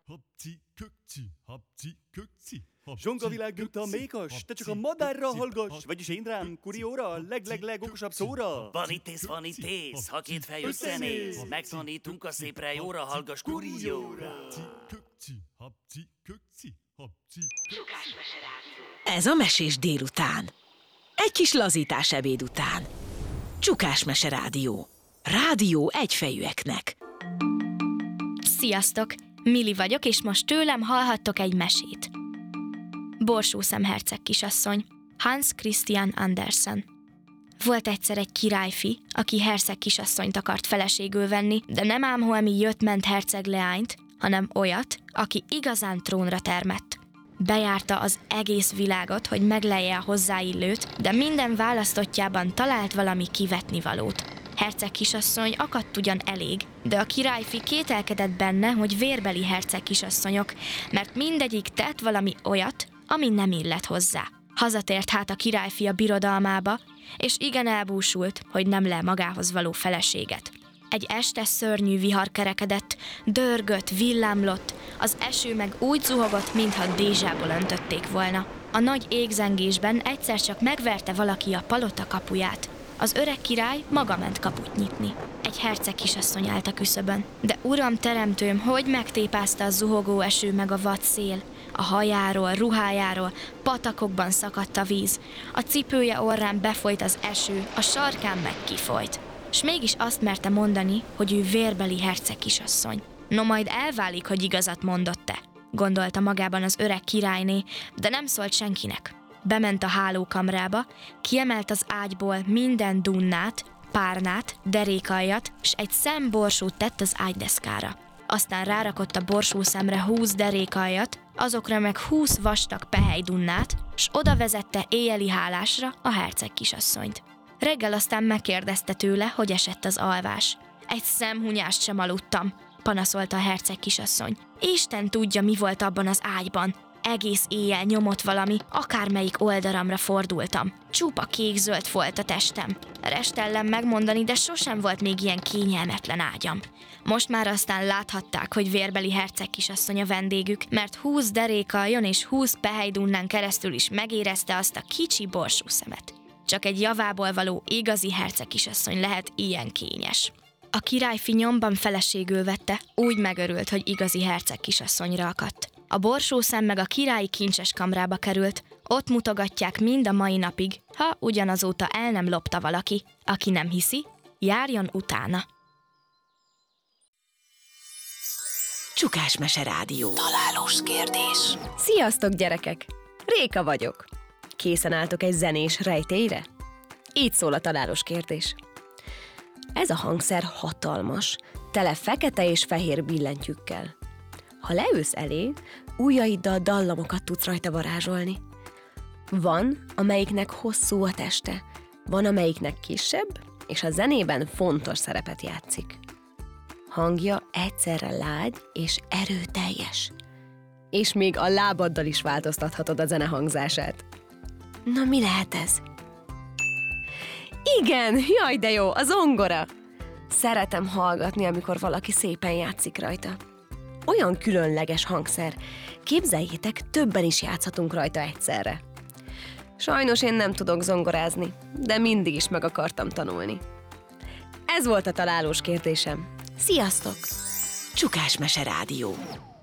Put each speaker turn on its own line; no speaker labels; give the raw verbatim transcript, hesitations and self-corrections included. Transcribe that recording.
Zsongavilág, mint a mékas, te csak a madárra hallgass, vagyis én rám, kurióra, a leg-leg-leg okosabb szóra.
Van itt ész, van itt ész, ha két fej összenéz, megtanítunk a szépre jóra, hallgass kurióra.
Ez a Mesés délután. Egy kis lazítás ebéd után. Csukás Mese Rádió. Rádió egyfejűeknek.
Sziasztok! Mili vagyok, és most tőlem hallhattok egy mesét. Borsószem herceg kisasszony, Hans Christian Andersen. Volt egyszer egy királyfi, aki herceg kisasszonyt akart feleségül venni, de nem ám holmi jött-ment herceg leányt, hanem olyat, aki igazán trónra termett. Bejárta az egész világot, hogy meglelje a hozzáillőt, de minden választottjában talált valami kivetnivalót. Herceg kisasszony akadt ugyan elég, de a királyfi kételkedett benne, hogy vérbeli herceg kisasszonyok, mert mindegyik tett valami olyat, ami nem illett hozzá. Hazatért hát a királyfi a birodalmába, és igen elbúsult, hogy nem lel magához való feleséget. Egy este szörnyű vihar kerekedett, dörgött, villámlott, az eső meg úgy zuhogott, mintha dézsából öntötték volna. A nagy égzengésben egyszer csak megverte valaki a palota kapuját. Az öreg király maga ment kaput nyitni. Egy herceg kisasszony állt a küszöbön. De uram teremtőm, hogy megtépázta a zuhogó eső meg a vad szél. A hajáról, ruhájáról, patakokban szakadt a víz. A cipője orrán befolyt az eső, a sarkán meg kifolyt. S mégis azt merte mondani, hogy ő vérbeli herceg kisasszony. No majd elválik, hogy igazat mondott-e, gondolta magában az öreg királyné, de nem szólt senkinek. Bement a hálókamrába, kiemelt az ágyból minden dunnát, párnát, derékaljat, s egy szem borsót tett az ágydeszkára. Aztán rárakott a borsószemre húsz derékaljat, azokra meg húsz vastag pehelydunnát, s oda vezette éjjeli hálásra a herceg kisasszonyt. Reggel aztán megkérdezte tőle, hogy esett az alvás. Egy szemhunyást sem aludtam, panaszolta a herceg kisasszony. Isten tudja, mi volt abban az ágyban. Egész éjjel nyomott valami, akármelyik oldalamra fordultam. Csupa kék-zöld volt a testem. Restellem megmondani, de sosem volt még ilyen kényelmetlen ágyam. Most már aztán láthatták, hogy vérbeli herceg kisasszony a vendégük, mert húsz derékaljon és húsz pehelydunnán keresztül is megérezte azt a kicsi borsószemet. Csak egy javából való igazi herceg kisasszony lehet ilyen kényes. A királyfi nyomban feleségül vette, úgy megörült, hogy igazi herceg kisasszonyra akadt. A borsószem meg a királyi kincses kamrába került, ott mutogatják mind a mai napig, ha ugyanazóta el nem lopta valaki. Aki nem hiszi, járjon utána.
Csukás Mese Rádió. Találós kérdés.
Sziasztok, gyerekek! Réka vagyok. Készen álltok egy zenés rejtélyre? Így szól a találós kérdés. Ez a hangszer hatalmas, tele fekete és fehér billentyűkkel. Ha leülsz elé, ujjaiddal dallamokat tudsz rajta varázsolni. Van, amelyiknek hosszú a teste, van, amelyiknek kisebb, és a zenében fontos szerepet játszik. Hangja egyszerre lágy és erőteljes. És még a lábaddal is változtathatod a zene hangzását. Na, mi lehet ez? Igen, jaj de jó, a zongora! Szeretem hallgatni, amikor valaki szépen játszik rajta. Olyan különleges hangszer, képzeljétek, többen is játszhatunk rajta egyszerre. Sajnos én nem tudok zongorázni, de mindig is meg akartam tanulni. Ez volt a találós kérdésem. Sziasztok!
Csukás Mese Rádió.